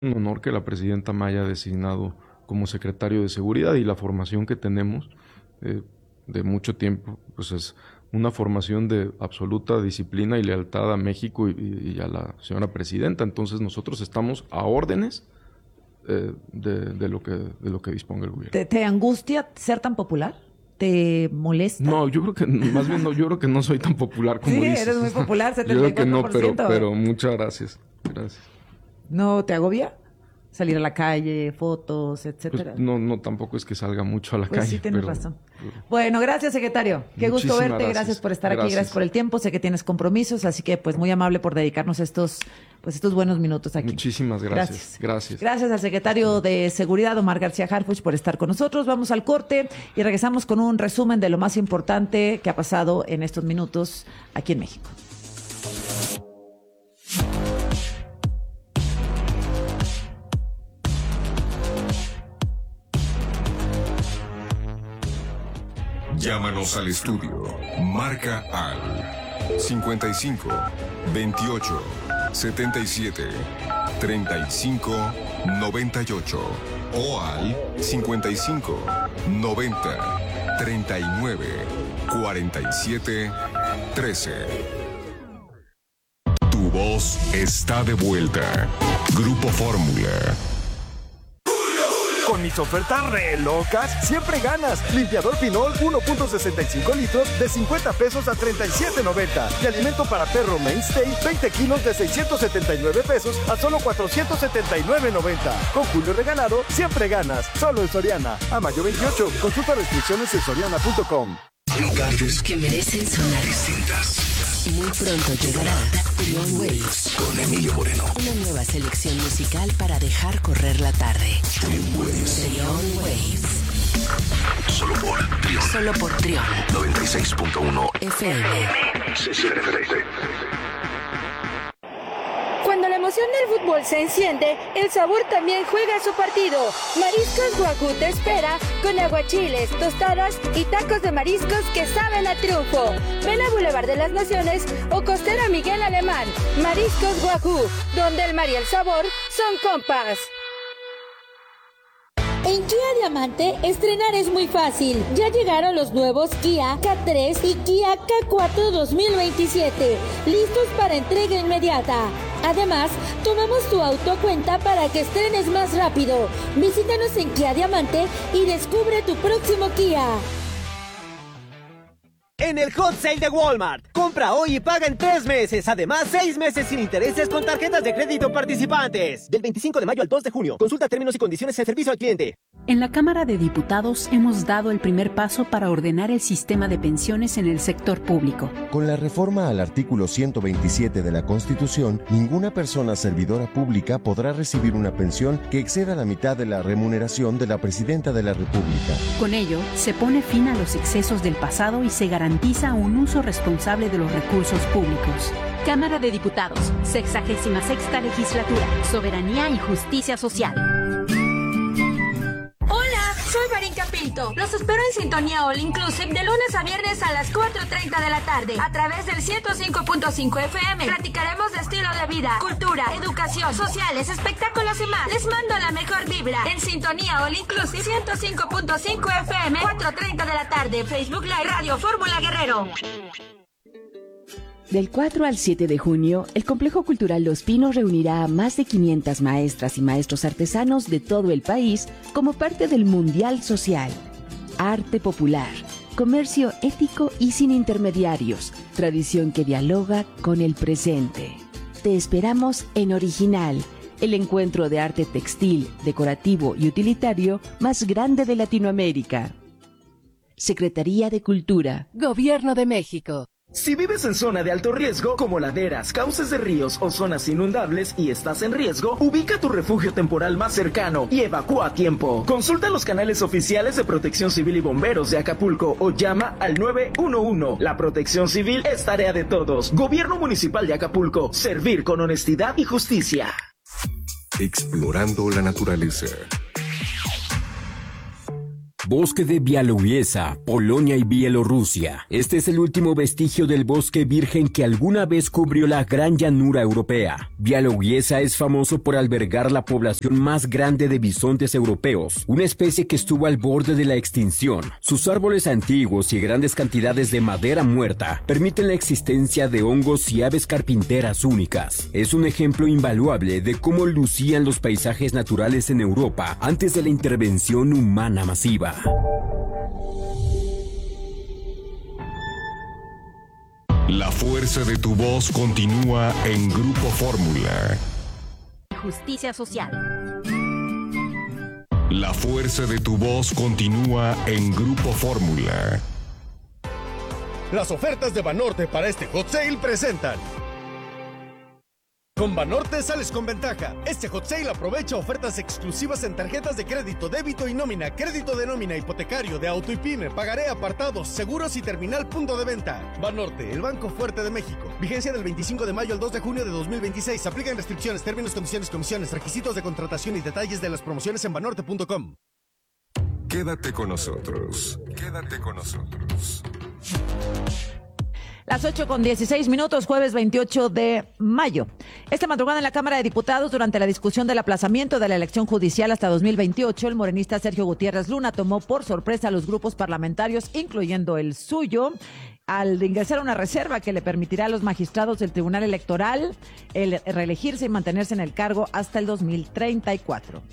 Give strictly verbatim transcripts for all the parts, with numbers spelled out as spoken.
un honor que la presidenta me haya designado como secretario de Seguridad, y la formación que tenemos eh, de mucho tiempo, pues es una formación de absoluta disciplina y lealtad a México y, y a la señora presidenta. Entonces nosotros estamos a órdenes eh, de, de, lo que, de lo que disponga el gobierno. ¿Te, te angustia ser tan popular? ¿Te molesta? No, yo creo que, más bien no, yo creo que no soy tan popular como sí, dices. Sí, eres muy popular, setenta y cuatro por ciento. Yo creo que no, pero, pero muchas gracias. Gracias. ¿No te agobia? Salir a la calle, fotos, etcétera. Pues no, no, tampoco es que salga mucho a la pues calle. Sí, tienes pero, razón. Pero... Bueno, gracias, secretario. Qué gusto verte. Gracias. Gracias gracias por estar gracias. aquí, gracias por el tiempo. Sé que tienes compromisos, así que pues muy amable por dedicarnos estos, pues estos buenos minutos aquí. Muchísimas gracias. Gracias. Gracias, gracias al secretario de Seguridad, Omar García Harfuch, por estar con nosotros. Vamos al corte y regresamos con un resumen de lo más importante que ha pasado en estos minutos aquí en México. Llámanos al estudio. Marca al cincuenta y cinco, veintiocho, setenta y siete, treinta y cinco, noventa y ocho o al cincuenta y cinco, noventa, treinta y nueve, cuarenta y siete, trece. Tu voz está de vuelta. Grupo Fórmula. Con mis ofertas re locas, siempre ganas. Limpiador Pinol uno punto sesenta y cinco litros de cincuenta pesos a treinta y siete noventa. Y alimento para perro Mainstay veinte kilos de seiscientos setenta y nueve pesos a solo cuatrocientos setenta y nueve noventa. Con Julio regalado, siempre ganas. Solo en Soriana. A mayo veintiocho. Consulta restricciones en soriana punto com. Lugares que merecen sonar distintas. Muy pronto llegará Trion Waves con Emilio Moreno. Una nueva selección musical para dejar correr la tarde. Trion Waves. Trion Waves. Solo por Trion. Solo por Trion. noventa y seis punto uno F M. Se siente diferente. Cuando la emoción del fútbol se enciende, el sabor también juega su partido. Mariscos Wagyu te espera con aguachiles, tostadas y tacos de mariscos que saben a triunfo. Ven a Boulevard de las Naciones o Costera Miguel Alemán. Mariscos Wagyu, donde el mar y el sabor son compas. En Kia Diamante, estrenar es muy fácil. Ya llegaron los nuevos Kia K tres y Kia K cuatro dos mil veintisiete, listos para entrega inmediata. Además, tomamos tu auto a cuenta para que estrenes más rápido. Visítanos en Kia Diamante y descubre tu próximo Kia. En el Hot Sale de Walmart, compra hoy y paga en tres meses. Además, seis meses sin intereses con tarjetas de crédito participantes. Del veinticinco de mayo al dos de junio. Consulta términos y condiciones en servicio al cliente. En la Cámara de Diputados hemos dado el primer paso para ordenar el sistema de pensiones en el sector público. Con la reforma al artículo ciento veintisiete de la Constitución, ninguna persona servidora pública podrá recibir una pensión que exceda la mitad de la remuneración de la Presidenta de la República. Con ello, se pone fin a los excesos del pasado y se garantiza un uso responsable de los recursos públicos. Cámara de Diputados, sexagésima sexta legislatura, soberanía y justicia social. Soy Marín Capilto. Los espero en Sintonía All Inclusive de lunes a viernes a las cuatro treinta de la tarde a través del ciento cinco punto cinco F M. Platicaremos de estilo de vida, cultura, educación, sociales, espectáculos y más. Les mando la mejor vibra en Sintonía All Inclusive ciento cinco punto cinco F M, cuatro treinta de la tarde. Facebook Live Radio Fórmula Guerrero. Del cuatro al siete de junio, el Complejo Cultural Los Pinos reunirá a más de quinientas maestras y maestros artesanos de todo el país como parte del Mundial Social. Arte popular, comercio ético y sin intermediarios, tradición que dialoga con el presente. Te esperamos en Original, el encuentro de arte textil, decorativo y utilitario más grande de Latinoamérica. Secretaría de Cultura. Gobierno de México. Si vives en zona de alto riesgo, como laderas, cauces de ríos o zonas inundables y estás en riesgo, ubica tu refugio temporal más cercano y evacúa a tiempo. Consulta los canales oficiales de Protección Civil y Bomberos de Acapulco o llama al nueve uno uno. La protección civil es tarea de todos. Gobierno Municipal de Acapulco. Servir con honestidad y justicia. Explorando la naturaleza. Bosque de Białowieża, Polonia y Bielorrusia. Este es el último vestigio del bosque virgen que alguna vez cubrió la gran llanura europea. Białowieża es famoso por albergar la población más grande de bisontes europeos, una especie que estuvo al borde de la extinción. Sus árboles antiguos y grandes cantidades de madera muerta permiten la existencia de hongos y aves carpinteras únicas. Es un ejemplo invaluable de cómo lucían los paisajes naturales en Europa antes de la intervención humana masiva. La fuerza de tu voz continúa en Grupo Fórmula. Justicia social. La fuerza de tu voz continúa en Grupo Fórmula. Las ofertas de Banorte para este Hot Sale presentan. Con Banorte sales con ventaja. Este Hot Sale aprovecha ofertas exclusivas en tarjetas de crédito, débito y nómina, crédito de nómina, hipotecario, de auto y pyme, pagaré, apartados, seguros y terminal punto de venta. Banorte, el banco fuerte de México. Vigencia del veinticinco de mayo al dos de junio de dos mil veintiséis. Aplican restricciones, términos, condiciones, comisiones, requisitos de contratación y detalles de las promociones en banorte punto com. Quédate con nosotros. Quédate con nosotros. Las ocho con dieciséis minutos, jueves veintiocho de mayo. Esta madrugada en la Cámara de Diputados, durante la discusión del aplazamiento de la elección judicial hasta dos mil veintiocho, el morenista Sergio Gutiérrez Luna tomó por sorpresa a los grupos parlamentarios, incluyendo el suyo, al ingresar una reserva que le permitirá a los magistrados del Tribunal Electoral el reelegirse y mantenerse en el cargo hasta el dos mil treinta y cuatro.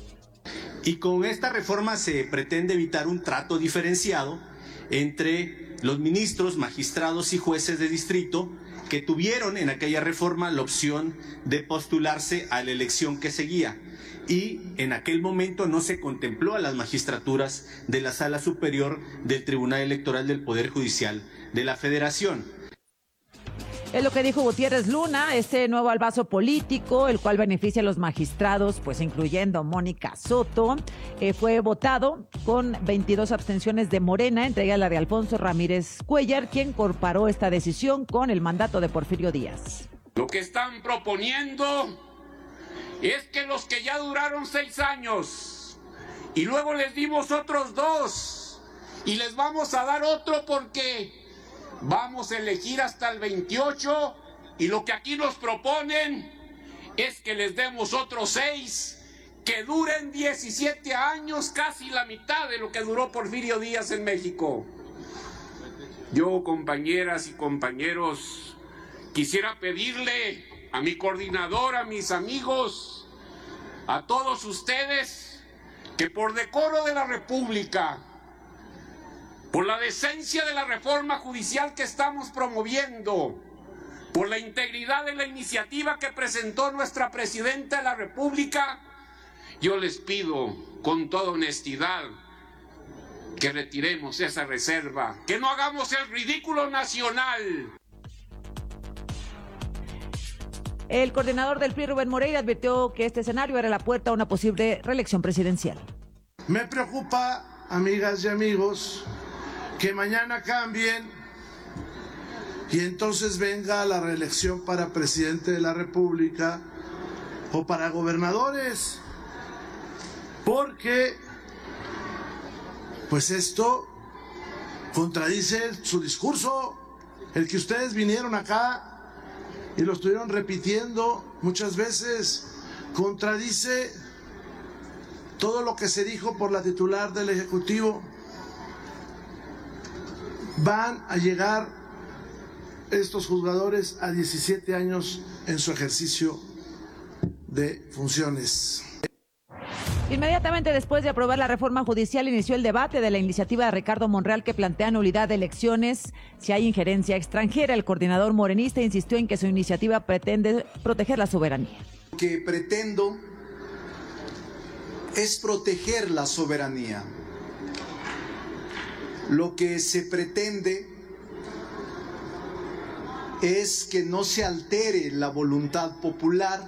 Y con esta reforma se pretende evitar un trato diferenciado entre los ministros, magistrados y jueces de distrito que tuvieron en aquella reforma la opción de postularse a la elección que seguía. Y en aquel momento no se contempló a las magistraturas de la Sala Superior del Tribunal Electoral del Poder Judicial de la Federación. Es lo que dijo Gutiérrez Luna, este nuevo albazo político, el cual beneficia a los magistrados, pues incluyendo Mónica Soto, eh, fue votado con veintidós abstenciones de Morena, entre ellas la de Alfonso Ramírez Cuellar, quien comparó esta decisión con el mandato de Porfirio Díaz. Lo que están proponiendo es que los que ya duraron seis años y luego les dimos otros dos y les vamos a dar otro porque vamos a elegir hasta el veintiocho y lo que aquí nos proponen es que les demos otros seis que duren diecisiete años, casi la mitad de lo que duró Porfirio Díaz en México. Yo, compañeras y compañeros, quisiera pedirle a mi coordinador, a mis amigos, a todos ustedes, que por decoro de la República, por la decencia de la reforma judicial que estamos promoviendo, por la integridad de la iniciativa que presentó nuestra Presidenta de la República, yo les pido con toda honestidad que retiremos esa reserva, que no hagamos el ridículo nacional. El coordinador del P R I, Rubén Moreira, advirtió que este escenario era la puerta a una posible reelección presidencial. Me preocupa, amigas y amigos, que mañana cambien y entonces venga la reelección para presidente de la República o para gobernadores, porque pues esto contradice su discurso, el que ustedes vinieron acá y lo estuvieron repitiendo muchas veces, contradice todo lo que se dijo por la titular del Ejecutivo. Van a llegar estos juzgadores a diecisiete años en su ejercicio de funciones. Inmediatamente después de aprobar la reforma judicial, inició el debate de la iniciativa de Ricardo Monreal que plantea nulidad de elecciones si hay injerencia extranjera. El coordinador morenista insistió en que su iniciativa pretende proteger la soberanía. Lo que pretendo es proteger la soberanía. Lo que se pretende es que no se altere la voluntad popular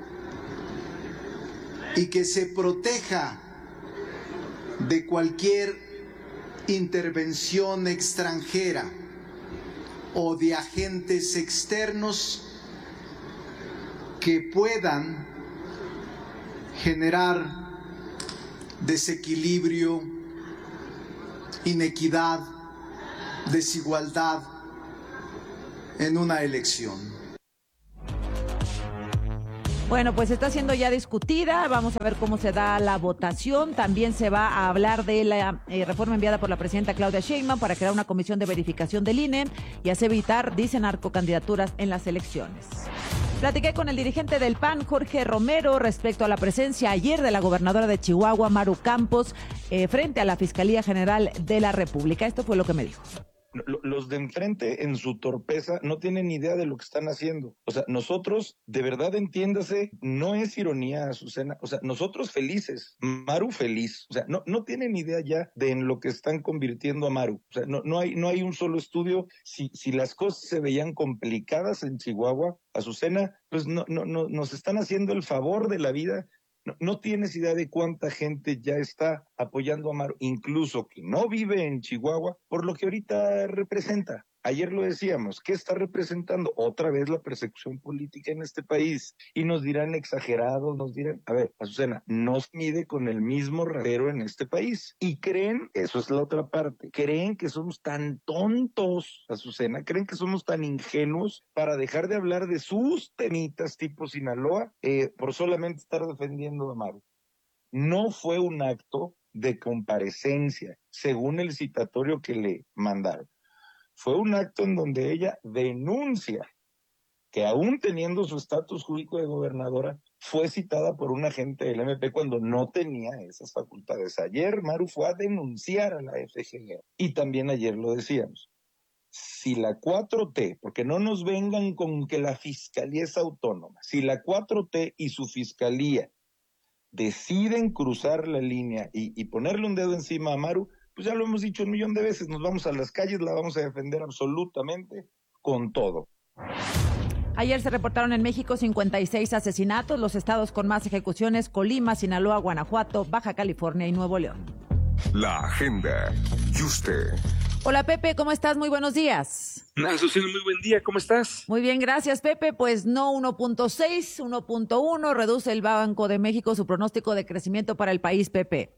y que se proteja de cualquier intervención extranjera o de agentes externos que puedan generar desequilibrio inequidad, desigualdad en una elección. Bueno, pues está siendo ya discutida, vamos a ver cómo se da la votación. También se va a hablar de la eh, reforma enviada por la presidenta Claudia Sheinbaum para crear una comisión de verificación del I N E y así evitar, dicen, narcocandidaturas en las elecciones. Platiqué con el dirigente del P A N, Jorge Romero, respecto a la presencia ayer de la gobernadora de Chihuahua, Maru Campos, eh, frente a la Fiscalía General de la República. Esto fue lo que me dijo. Los de enfrente, en su torpeza, no tienen ni idea de lo que están haciendo. O sea, nosotros, de verdad, entiéndase, no es ironía, Azucena. O sea, nosotros felices, Maru feliz. O sea, no, no tienen idea ya de en lo que están convirtiendo a Maru. O sea, no, no hay, no hay un solo estudio. Si, si las cosas se veían complicadas en Chihuahua, Azucena, pues no, no, no, nos están haciendo el favor de la vida. No, no tienes idea de cuánta gente ya está apoyando a Maru, incluso que no vive en Chihuahua, por lo que ahorita representa. Ayer lo decíamos, ¿qué está representando? Otra vez la persecución política en este país. Y nos dirán exagerados, nos dirán, a ver, Azucena, no se mide con el mismo radero en este país. Y creen, eso es la otra parte, creen que somos tan tontos, Azucena, creen que somos tan ingenuos para dejar de hablar de sus temitas tipo Sinaloa eh, por solamente estar defendiendo a Maru. No fue un acto de comparecencia, según el citatorio que le mandaron. Fue un acto en donde ella denuncia que aún teniendo su estatus jurídico de gobernadora, fue citada por un agente del M P cuando no tenía esas facultades. Ayer Maru fue a denunciar a la F G R. Y también ayer lo decíamos. Si la cuatro T, porque no nos vengan con que la fiscalía es autónoma, si la cuatro T y su fiscalía deciden cruzar la línea y, y ponerle un dedo encima a Maru, pues ya lo hemos dicho un millón de veces, nos vamos a las calles, la vamos a defender absolutamente con todo. Ayer se reportaron en México cincuenta y seis asesinatos, los estados con más ejecuciones: Colima, Sinaloa, Guanajuato, Baja California y Nuevo León. La agenda y usted. Hola Pepe, ¿cómo estás? Muy buenos días. Azucena, muy buen día, ¿cómo estás? Muy bien, gracias Pepe. Pues no uno punto seis, uno punto uno, reduce el Banco de México su pronóstico de crecimiento para el país, Pepe.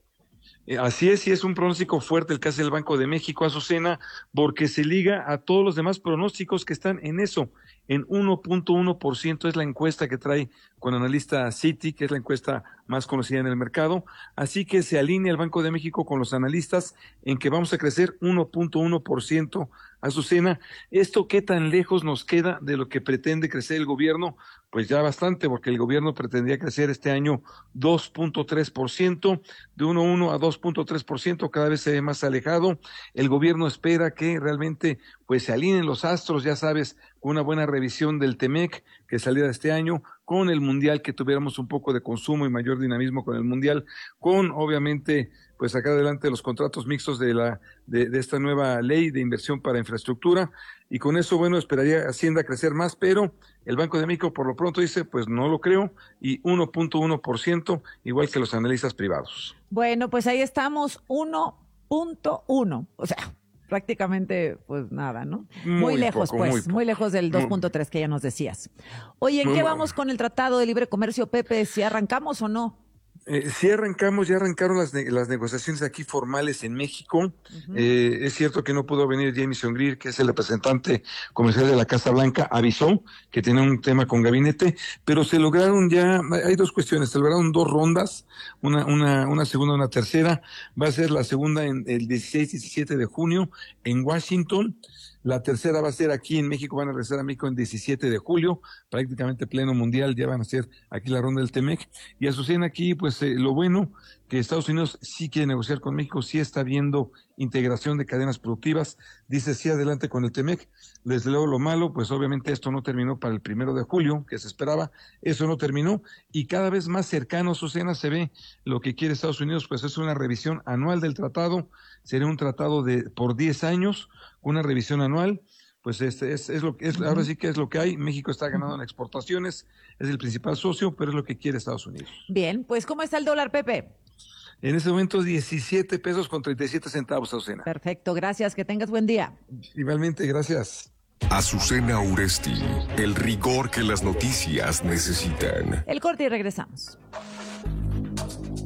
Así es, y es un pronóstico fuerte el que hace el Banco de México, Azucena, porque se liga a todos los demás pronósticos que están en eso, en uno punto uno por ciento es la encuesta que trae con analista Citi, que es la encuesta más conocida en el mercado, así que se alinea el Banco de México con los analistas en que vamos a crecer uno punto uno por ciento, Azucena. ¿Esto qué tan lejos nos queda de lo que pretende crecer el gobierno? Pues ya bastante, porque el gobierno pretendía crecer este año dos punto tres por ciento, de uno punto uno a dos punto tres por ciento, cada vez se ve más alejado. El gobierno espera que realmente pues se alineen los astros, ya sabes, con una buena revisión del TEMEC que saliera este año, con el Mundial, que tuviéramos un poco de consumo y mayor dinamismo con el Mundial, con obviamente pues sacar adelante los contratos mixtos de la de, de esta nueva ley de inversión para infraestructura, y con eso, bueno, esperaría Hacienda crecer más, pero el Banco de México por lo pronto dice, pues no lo creo, y uno punto uno por ciento, igual que los analistas privados. Bueno, pues ahí estamos, uno punto uno, o sea, prácticamente, pues nada, ¿no? Muy, muy lejos, poco, pues, muy, muy lejos del dos punto tres que ya nos decías. Oye, ¿en qué vamos con el Tratado de Libre Comercio, Pepe? ¿Si arrancamos o no? Eh, sí arrancamos, ya arrancaron las, ne- las negociaciones aquí formales en México. Uh-huh. Eh, es cierto que no pudo venir Jamieson Greer, que es el representante comercial de la Casa Blanca, avisó que tenía un tema con gabinete, pero se lograron ya, hay dos cuestiones, se lograron dos rondas, una, una, una segunda, una tercera. Va a ser la segunda en el dieciséis y diecisiete de junio en Washington. La tercera va a ser aquí en México, van a regresar a México en diecisiete de julio, prácticamente pleno mundial, ya van a hacer aquí la ronda del TEMEC. Y Azucena, aquí, pues eh, lo bueno, que Estados Unidos sí quiere negociar con México, sí está viendo integración de cadenas productivas, dice sí adelante con el TEMEC. Desde luego lo malo, pues obviamente esto no terminó para el primero de julio, que se esperaba, eso no terminó, y cada vez más cercano, Azucena, se ve lo que quiere Estados Unidos, pues es una revisión anual del tratado, sería un tratado de por diez años, una revisión anual, pues este es, es lo que es, uh-huh. Ahora sí que es lo que hay. México está ganando en exportaciones, es el principal socio, pero es lo que quiere Estados Unidos. Bien, pues ¿cómo está el dólar, Pepe? En este momento diecisiete pesos con treinta y siete centavos, Azucena. Perfecto, gracias, que tengas buen día. Igualmente, gracias. Azucena Uresti, el rigor que las noticias necesitan. El corte y regresamos.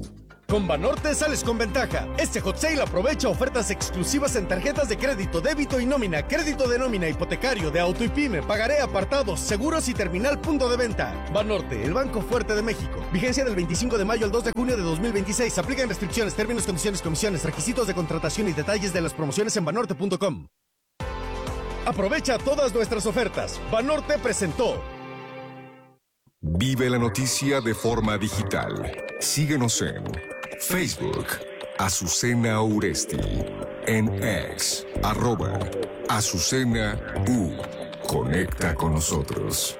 Con Banorte sales con ventaja. Este hot sale aprovecha ofertas exclusivas en tarjetas de crédito, débito y nómina, crédito de nómina, hipotecario, de auto y pyme, pagaré, apartados, seguros y terminal punto de venta. Banorte, el banco fuerte de México. Vigencia del veinticinco de mayo al dos de junio de dos mil veintiséis. Aplican restricciones, términos, condiciones, comisiones, requisitos de contratación y detalles de las promociones en banorte punto com. Aprovecha todas nuestras ofertas. Banorte presentó. Vive la noticia de forma digital. Síguenos en Facebook, Azucena Uresti. En X, arroba Azucena U. Conecta con nosotros.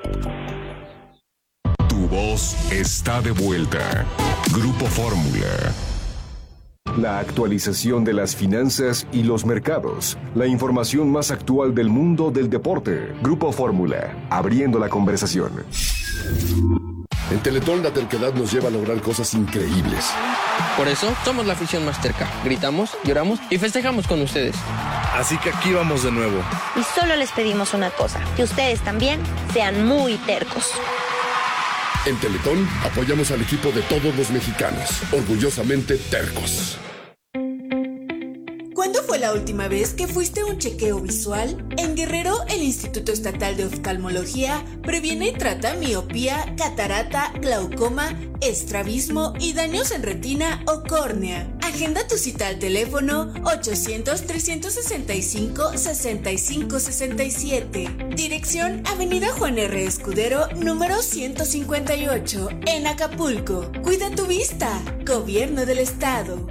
Tu voz está de vuelta. Grupo Fórmula. La actualización de las finanzas y los mercados. La información más actual del mundo del deporte. Grupo Fórmula. Abriendo la conversación. En Teletón la terquedad nos lleva a lograr cosas increíbles. Por eso somos la afición más terca. Gritamos, lloramos y festejamos con ustedes. Así que aquí vamos de nuevo. Y solo les pedimos una cosa, que ustedes también sean muy tercos. En Teletón apoyamos al equipo de todos los mexicanos, orgullosamente tercos. ¿Cuándo fue la última vez que fuiste a un chequeo visual? En Guerrero, el Instituto Estatal de Oftalmología previene y trata miopía, catarata, glaucoma, estrabismo y daños en retina o córnea. Agenda tu cita al teléfono ochocientos, trescientos sesenta y cinco, sesenta y cinco sesenta y siete. Dirección Avenida Juan R. Escudero, número ciento cincuenta y ocho, en Acapulco. Cuida tu vista. Gobierno del Estado.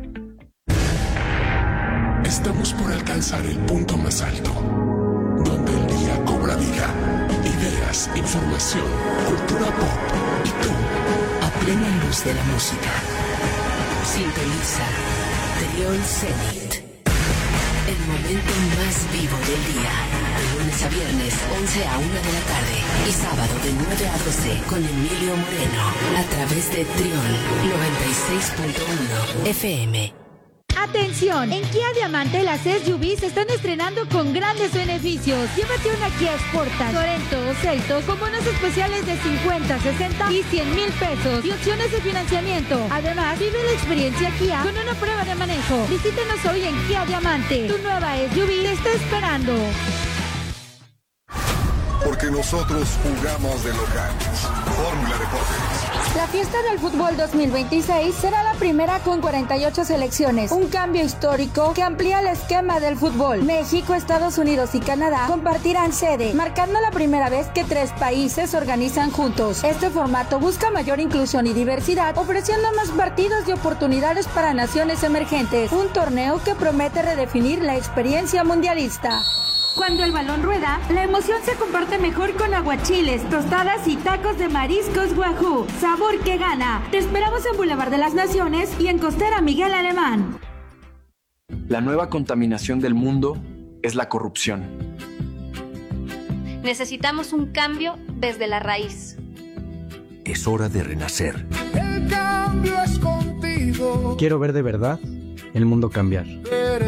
Estamos por alcanzar el punto más alto, donde el día cobra vida, ideas, información, cultura pop y tú, a plena luz de la música. Sintoniza Trión Zenit, el momento más vivo del día, de lunes a viernes, once a una de la tarde, y sábado de nueve a doce, con Emilio Moreno, a través de Trión noventa y seis punto uno F M. ¡Atención! En Kia Diamante las S U Vs se están estrenando con grandes beneficios. Llévate una Kia Sportage, Sorento o Seltos con bonos especiales de cincuenta, sesenta y cien mil pesos y opciones de financiamiento. Además, vive la experiencia Kia con una prueba de manejo. Visítenos hoy en Kia Diamante. Tu nueva S U V te está esperando. Porque nosotros jugamos de locales. Fórmula Deportes. La fiesta del fútbol dos mil veintiséis será la primera con cuarenta y ocho selecciones, un cambio histórico que amplía el esquema del fútbol. México, Estados Unidos y Canadá compartirán sede, marcando la primera vez que tres países organizan juntos. Este formato busca mayor inclusión y diversidad, ofreciendo más partidos y oportunidades para naciones emergentes, un torneo que promete redefinir la experiencia mundialista. Cuando el balón rueda, la emoción se comparte mejor con aguachiles, tostadas y tacos de mariscos Wahoo. Sabor que gana. Te esperamos en Boulevard de las Naciones y en Costera Miguel Alemán. La nueva contaminación del mundo es la corrupción. Necesitamos un cambio desde la raíz. Es hora de renacer. El cambio es contigo. Quiero ver de verdad el mundo cambiar.